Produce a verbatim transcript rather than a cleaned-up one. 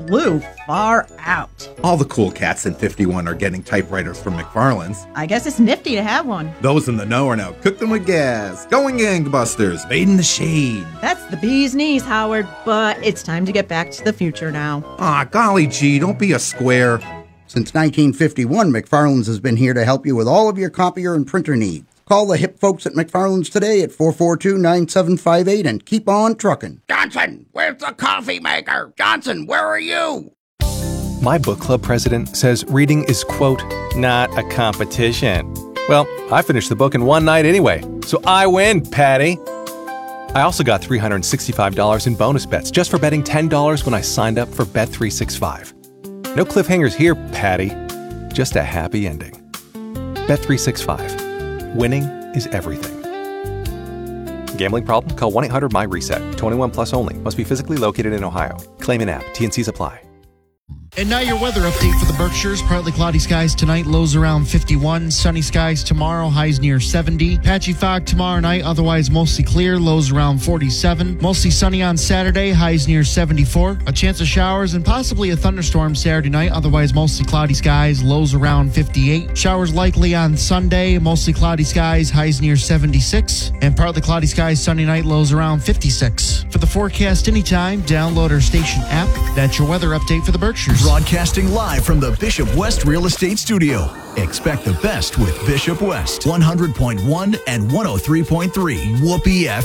blue far out. All the cool cats in fifty-one are getting typewriters from McFarland's. I guess it's nifty to have one. Those in the know are now cooking with gas. Going gangbusters, made in the shade. That's the bee's knees, Howard, but it's time to get back to the future now. Aw, golly gee, don't be a square. Since nineteen fifty-one, McFarland's has been here to help you with all of your copier and printer needs. Call the hip folks at McFarland's today at four four two, nine seven five eight and keep on trucking. Johnson, where's the coffee maker? Johnson, where are you? My book club president says reading is, quote, not a competition. Well, I finished the book in one night anyway, so I win, Patty. I also got three hundred sixty-five dollars in bonus bets just for betting ten dollars when I signed up for Bet three sixty-five. No cliffhangers here, Patty. Just a happy ending. Bet three sixty-five. Winning is everything. Gambling problem? Call one eight hundred my reset. twenty-one plus only. Must be physically located in Ohio. Claim in app. T N Cs apply. And now your weather update for the Berkshires. Partly cloudy skies tonight, lows around fifty-one. Sunny skies tomorrow, highs near seventy. Patchy fog tomorrow night, otherwise mostly clear, lows around forty-seven. Mostly sunny on Saturday, highs near seventy-four. A chance of showers and possibly a thunderstorm Saturday night, otherwise mostly cloudy skies, lows around fifty-eight. Showers likely on Sunday, mostly cloudy skies, highs near seventy-six. And partly cloudy skies Sunday night, lows around fifty-six. For the forecast anytime, download our station app. That's your weather update for the Berkshires. Broadcasting live from the Bishop West Real Estate Studio. Expect the best with Bishop West. one hundred point one and one oh three point three. Whoopee F M.